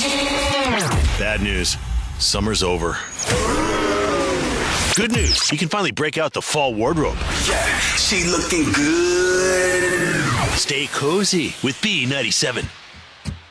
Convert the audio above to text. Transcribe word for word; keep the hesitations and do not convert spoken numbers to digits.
Bad news. Summer's over. Good news. You can finally break out the fall wardrobe. Yeah, she looking good. Stay cozy with B ninety-seven.